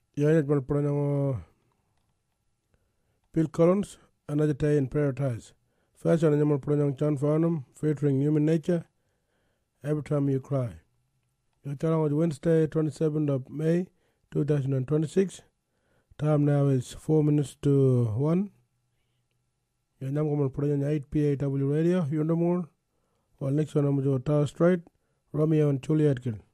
Yanet mal pronyango Phil Collins, Another Day in Paradise. First on animal pronyan John Farnham, featuring Human Nature, Every Time You Cry. Your channel was Wednesday, 27th of May, 2026. Time now is 4 minutes to 1. Your number pronyan 8 PAW Radio, Yundamur. While next one I'm Tower Strait, Romeo and Juliet.